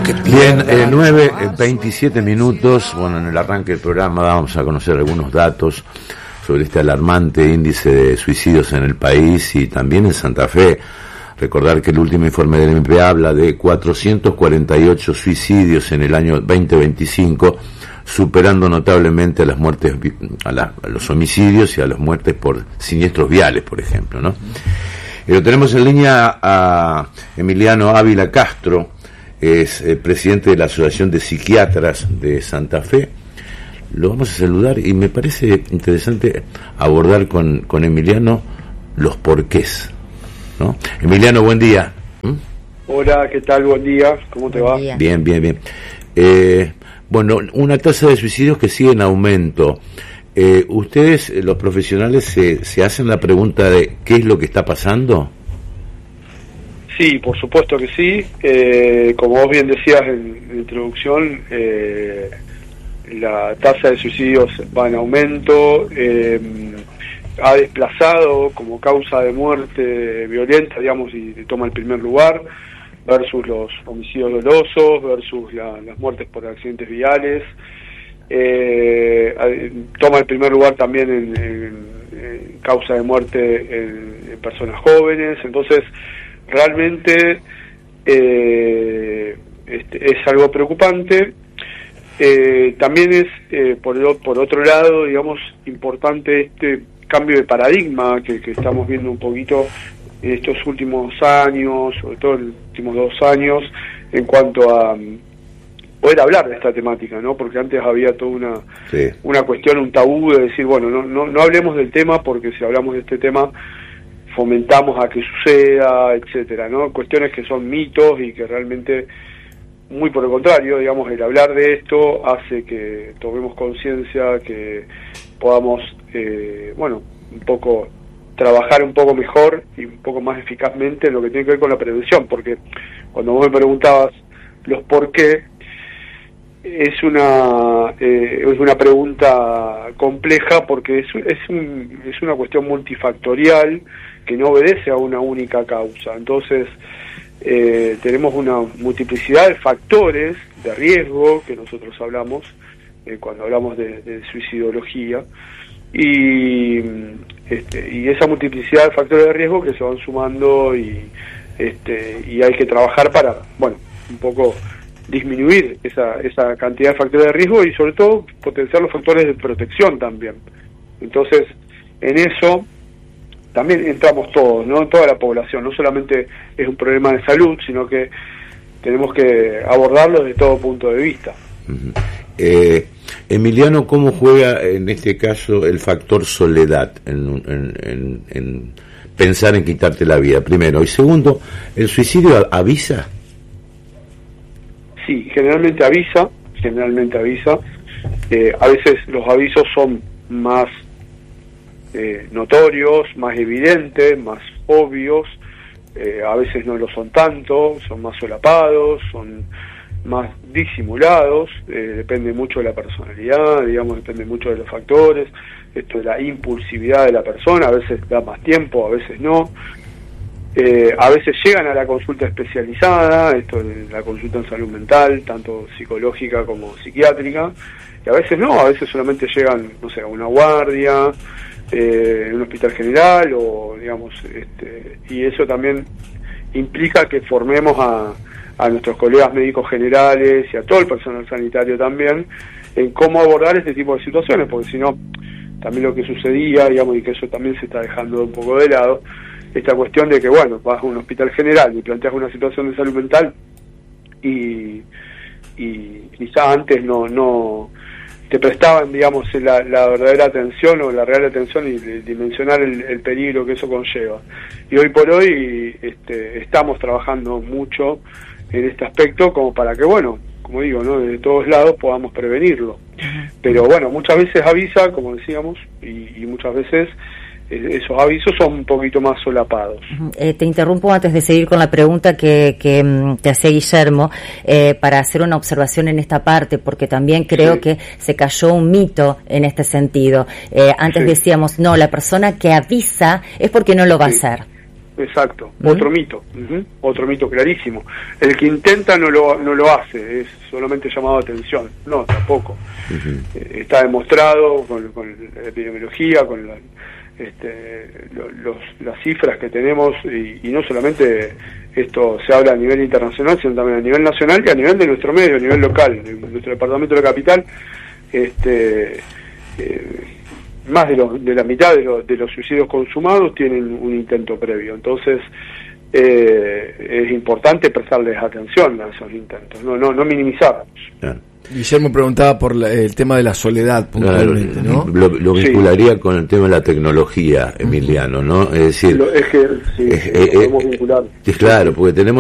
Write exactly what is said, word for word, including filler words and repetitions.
que Bien, eh, nueve, veintisiete minutos. Bueno, en el arranque del programa vamos a conocer algunos datos sobre este alarmante índice de suicidios en el país y también en Santa Fe. Recordar que el último informe del M P A habla de cuatrocientos cuarenta y ocho suicidios en el año veinte veinticinco, superando notablemente a las muertes, a, la, a los homicidios y a las muertes por siniestros viales, por ejemplo, ¿no? Y lo tenemos en línea a Emiliano Ávila Castro, es eh, presidente de la Asociación de Psiquiatras de Santa Fe. Lo vamos a saludar y me parece interesante abordar con, con Emiliano los porqués, ¿no? Emiliano, buen día. ¿Mm? Hola, ¿qué tal? Buen día, ¿cómo te va? Bien, bien, bien. Eh, bueno, una tasa de suicidios que sigue en aumento. Eh, ¿Ustedes, los profesionales, se, se hacen la pregunta de qué es lo que está pasando? Sí, por supuesto que sí. Eh, como vos bien decías en la introducción, eh, la tasa de suicidios va en aumento, eh, ha desplazado como causa de muerte violenta, digamos, y toma el primer lugar, versus los homicidios dolosos, versus la, las muertes por accidentes viales. Eh, toma el primer lugar también en, en, en causa de muerte en, en personas jóvenes. Entonces, realmente eh, este, es algo preocupante. Eh, también es, eh, por, el, por otro lado, digamos, importante este cambio de paradigma que, que estamos viendo un poquito en estos últimos años, sobre todo en los últimos dos años, en cuanto a um, poder hablar de esta temática, ¿no? Porque antes había toda una sí. una cuestión, un tabú de decir, bueno, no, no, no hablemos del tema porque si hablamos de este tema fomentamos a que suceda, etcétera, ¿no? Cuestiones que son mitos y que realmente, muy por el contrario, digamos, el hablar de esto hace que tomemos conciencia, que podamos, eh, bueno, un poco trabajar un poco mejor y un poco más eficazmente en lo que tiene que ver con la prevención, porque cuando vos me preguntabas los por qué, es una eh, es una pregunta compleja porque es, es, un, es una cuestión multifactorial que no obedece a una única causa. Entonces, eh, tenemos una multiplicidad de factores de riesgo que nosotros hablamos eh, cuando hablamos de, de suicidología, y este, y esa multiplicidad de factores de riesgo que se van sumando y este y hay que trabajar para, bueno, un poco disminuir esa esa cantidad de factores de riesgo y sobre todo potenciar los factores de protección también. Entonces, en eso también entramos todos, ¿no? Toda la población. No solamente es un problema de salud, sino que tenemos que abordarlo desde todo punto de vista. Uh-huh. Eh, Emiliano, ¿cómo juega en este caso el factor soledad en, en, en, en pensar en quitarte la vida, primero? Y segundo, ¿el suicidio avisa? Sí, generalmente avisa, generalmente avisa. Eh, a veces los avisos son más eh, notorios, más evidentes, más obvios. Eh, a veces no lo son tanto, son más solapados, son más disimulados, eh, depende mucho de la personalidad, digamos, depende mucho de los factores, esto de la impulsividad de la persona, a veces da más tiempo, a veces no, eh, a veces llegan a la consulta especializada, esto de la consulta en salud mental, tanto psicológica como psiquiátrica, y a veces no, a veces solamente llegan, no sé, a una guardia, eh, en un hospital general, o digamos, este, y eso también implica que formemos a a nuestros colegas médicos generales y a todo el personal sanitario también, en cómo abordar este tipo de situaciones, porque si no, también lo que sucedía, digamos, y que eso también se está dejando un poco de lado, esta cuestión de que, bueno, vas a un hospital general y planteas una situación de salud mental y, y quizá antes no no te prestaban, digamos, la, la verdadera atención o la real atención y de, dimensionar el, el peligro que eso conlleva. Y hoy por hoy este, estamos trabajando mucho en este aspecto como para que, bueno, como digo, ¿no?, de todos lados podamos prevenirlo. Pero bueno, muchas veces avisa, como decíamos, y, y muchas veces eh, esos avisos son un poquito más solapados. Eh, te interrumpo antes de seguir con la pregunta que, que um, te hacía Guillermo, eh, para hacer una observación en esta parte, porque también creo sí. que se cayó un mito en este sentido. Eh, antes sí. decíamos, no, la persona que avisa es porque no lo va sí. a hacer. exacto, uh-huh. otro mito, uh-huh. otro mito clarísimo. El que intenta no lo no lo hace, es solamente llamado a atención, no, tampoco. Uh-huh. Eh, está demostrado con, con la epidemiología, con la, este, lo, los, las cifras que tenemos, y, y no solamente esto se habla a nivel internacional, sino también a nivel nacional y a nivel de nuestro medio, a nivel local, de nuestro departamento de la capital. Este, eh, más de, los, de la mitad de, los, de los suicidios consumados tienen un intento previo. Entonces eh, es importante prestarles atención a esos intentos, no no no minimizarlos. Claro. Guillermo preguntaba por la, el tema de la soledad puntualmente, claro, ¿no? Lo, lo vincularía sí. con el tema de la tecnología, Emiliano, ¿no? Es decir, lo, es que sí, es, lo eh, podemos vincular. Eh, claro, porque tenemos